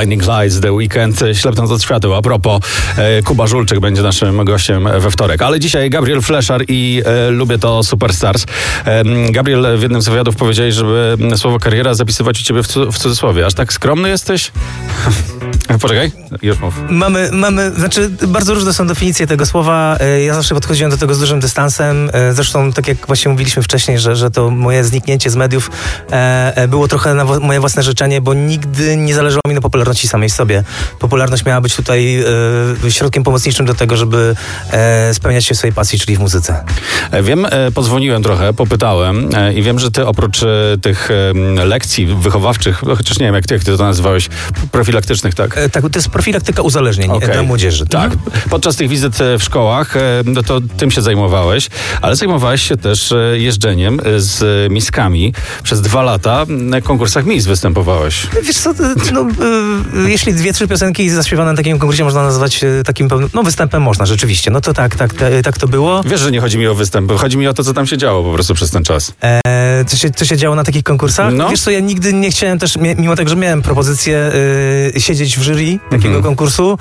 Blinding Lights, The Weekend, Ślepnąc od świateł. A propos, Kuba Żulczyk będzie naszym gościem we wtorek. Ale dzisiaj Gabriel Fleszar i Lubię to Superstars. Gabriel, w jednym z wywiadów powiedziałeś, żeby słowo kariera zapisywać u ciebie w cudzysłowie. Aż tak skromny jesteś? Poczekaj, już mów. Mamy, bardzo różne są definicje tego słowa. Ja zawsze podchodziłem do tego z dużym dystansem. Zresztą, tak jak właśnie mówiliśmy wcześniej, że to moje zniknięcie z mediów było trochę na moje własne życzenie, bo nigdy nie zależało mi na popularności samej w sobie. Popularność miała być tutaj środkiem pomocniczym do tego, żeby spełniać się w swojej pasji, czyli w muzyce. Wiem, podzwoniłem trochę, popytałem i wiem, że ty oprócz tych lekcji wychowawczych, chociaż nie wiem, jak ty to nazywałeś, profilaktycznych, tak? Tak, to jest profilaktyka uzależnień dla młodzieży. Tak. Podczas tych wizyt w szkołach, no to tym się zajmowałeś, ale zajmowałeś się też jeżdżeniem z miskami. Przez 2 lata na konkursach mis występowałeś. Wiesz co, jeśli 2-3 piosenki zaśpiewane na takim konkursie można nazwać takim występem można, rzeczywiście. No to tak to było. Wiesz, że nie chodzi mi o występ, chodzi mi o to, co tam się działo po prostu przez ten czas. Co się działo na takich konkursach? No. Wiesz co, ja nigdy nie chciałem też, mimo tego, że miałem propozycję siedzieć w jury takiego konkursu.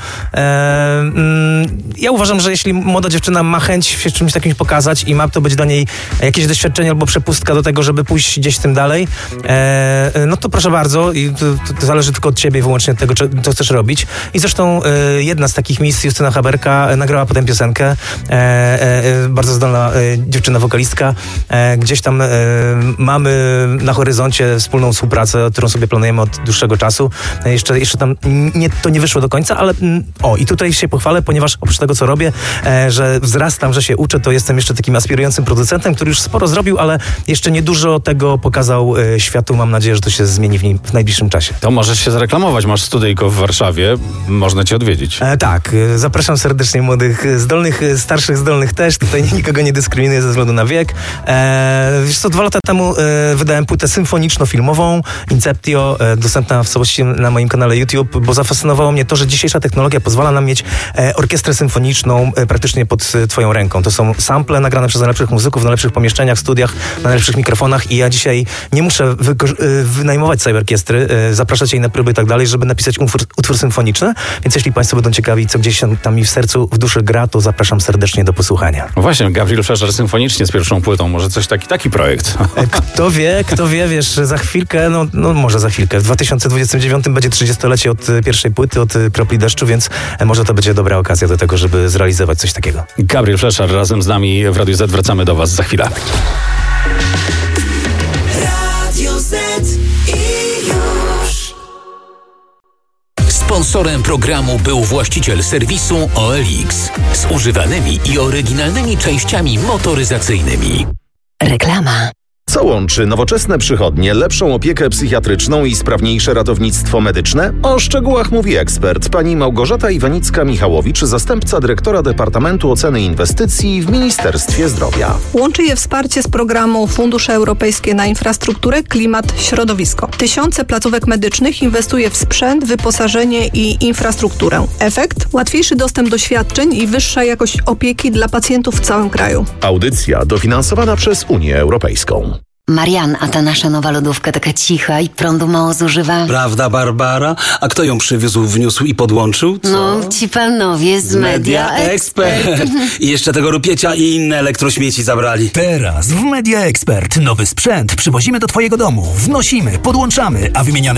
Ja uważam, że jeśli młoda dziewczyna ma chęć się czymś takim pokazać i ma to być dla niej jakieś doświadczenie albo przepustka do tego, żeby pójść gdzieś tym dalej, no to proszę bardzo i to zależy tylko od ciebie wyłącznie od tego, co chcesz robić. I zresztą jedna z takich misji, Justyna Haberka, nagrała potem piosenkę. Bardzo zdolna dziewczyna wokalistka. Gdzieś tam mamy na horyzoncie wspólną współpracę, którą sobie planujemy od dłuższego czasu. Jeszcze tam to nie wyszło do końca, ale i tutaj się pochwalę, ponieważ oprócz tego, co robię, że wzrastam, że się uczę, to jestem jeszcze takim aspirującym producentem, który już sporo zrobił, ale jeszcze niedużo tego pokazał światu. Mam nadzieję, że to się zmieni w najbliższym czasie. To możesz się zareklamować. Masz studyjko w Warszawie. Można cię odwiedzić. Tak. Zapraszam serdecznie młodych, zdolnych, starszych zdolnych też. Tutaj nikogo nie dyskryminuję ze względu na wiek. Wiesz co, 2 lata temu wydałem płytę symfoniczno-filmową Inceptio, dostępna w całości na moim kanale YouTube, bo zafascynowało mnie to, że dzisiejsza technologia pozwala nam mieć orkiestrę symfoniczną praktycznie pod twoją ręką. To są sample nagrane przez najlepszych muzyków w najlepszych pomieszczeniach, studiach, na najlepszych mikrofonach i ja dzisiaj nie muszę wynajmować całej orkiestry, zapraszać jej na próby i tak dalej, żeby napisać utwór symfoniczny, więc jeśli państwo będą ciekawi, co gdzieś tam mi w sercu, w duszy gra, to zapraszam serdecznie do posłuchania. No właśnie, Gabriel Fleszar symfonicznie z pierwszą płytą, może coś taki projekt. Kto wie, wiesz, za chwilkę, może za chwilkę, w 2029 będzie 30-lecie od pierwszej płyty, od Kropli deszczu, więc może to będzie dobra okazja do tego, żeby zrealizować coś takiego. Gabriel Fleszar razem z nami w Radiu Z. Wracamy do was za chwilę. Radio Z i już. Sponsorem programu był właściciel serwisu OLX z używanymi i oryginalnymi częściami motoryzacyjnymi. Reklama. Co łączy nowoczesne przychodnie, lepszą opiekę psychiatryczną i sprawniejsze ratownictwo medyczne? O szczegółach mówi ekspert, pani Małgorzata Iwanicka-Michałowicz, zastępca dyrektora Departamentu Oceny Inwestycji w Ministerstwie Zdrowia. Łączy je wsparcie z programu Fundusze Europejskie na Infrastrukturę, Klimat, Środowisko. Tysiące placówek medycznych inwestuje w sprzęt, wyposażenie i infrastrukturę. Efekt? Łatwiejszy dostęp do świadczeń i wyższa jakość opieki dla pacjentów w całym kraju. Audycja dofinansowana przez Unię Europejską. Marian, a ta nasza nowa lodówka taka cicha i prądu mało zużywa. Prawda, Barbara? A kto ją przywiózł, wniósł i podłączył? Co? No, ci panowie z Media Expert. I jeszcze tego rupiecia i inne elektrośmieci zabrali. Teraz w Media Expert nowy sprzęt przywozimy do twojego domu, wnosimy, podłączamy, a wymieniane